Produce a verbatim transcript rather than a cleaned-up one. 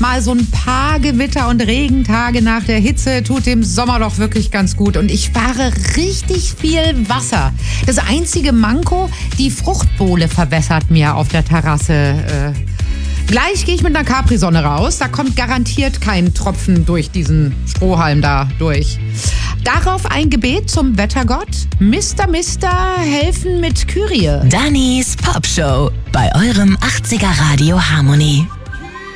Mal so ein paar Gewitter und Regentage nach der Hitze tut dem Sommer doch wirklich ganz gut. Und ich spare richtig viel Wasser. Das einzige Manko, die Fruchtbowle verwässert mir auf der Terrasse. Äh, gleich gehe ich mit einer Capri-Sonne raus. Da kommt garantiert kein Tropfen durch diesen Strohhalm da durch. Darauf ein Gebet zum Wettergott. Mister Mister helfen mit Kyrie. Dannys Popshow bei eurem achtziger Radio Harmonie.